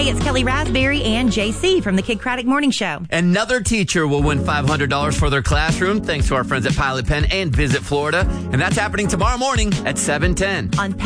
Hey, it's Kelly Raspberry and JC from the Kid Craddock Morning Show. Another teacher will win $500 for their classroom thanks to our friends at Pilot Pen and Visit Florida. And that's happening tomorrow morning at 7:10. On